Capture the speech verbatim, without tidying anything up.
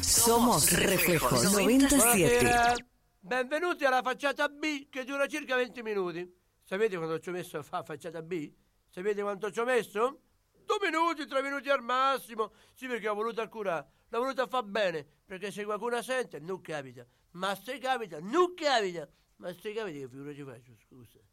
Somos Reflejos noventa y siete. Buonasera. Benvenuti alla facciata B che dura circa venti minuti. Sapete quanto ci ho messo a fare facciata B? Sapete quanto ci ho messo? Due minuti, tre minuti al massimo. Sì, perché ho voluto curare, l'ho voluto fare bene, perché se qualcuno sente non capita, ma se capita non capita, ma se capita che figura ci faccio, scusa.